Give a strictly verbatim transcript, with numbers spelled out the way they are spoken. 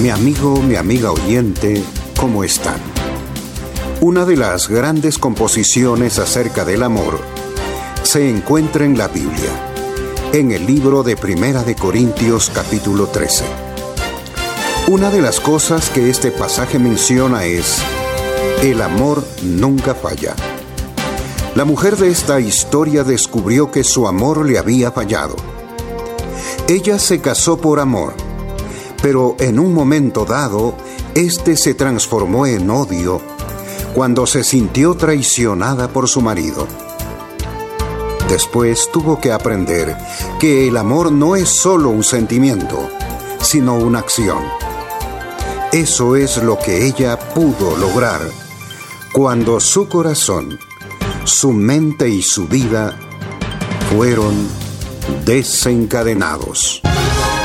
Mi amigo, mi amiga oyente, ¿cómo están? Una de las grandes composiciones acerca del amor se encuentra en la Biblia, en el libro de Primera de Corintios capítulo trece. Una de las cosas que este pasaje menciona es: el amor nunca falla. La mujer de esta historia descubrió que su amor le había fallado. Ella se casó por amor, pero en un momento dado, este se transformó en odio cuando se sintió traicionada por su marido. Después tuvo que aprender que el amor no es solo un sentimiento, sino una acción. Eso es lo que ella pudo lograr cuando su corazón, su mente y su vida fueron desencadenados.